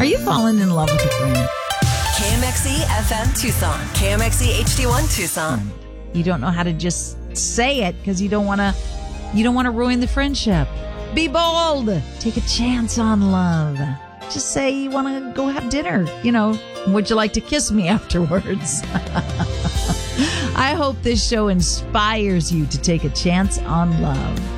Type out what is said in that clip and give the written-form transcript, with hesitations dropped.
Are you falling in love with a friend? KMXE FM Tucson. KMXE HD1 Tucson. You don't know how to just say it because you don't want to ruin the friendship. Be bold. Take a chance on love. Just say you want to go have dinner. Would you like to kiss me afterwards? I hope this show inspires you to take a chance on love.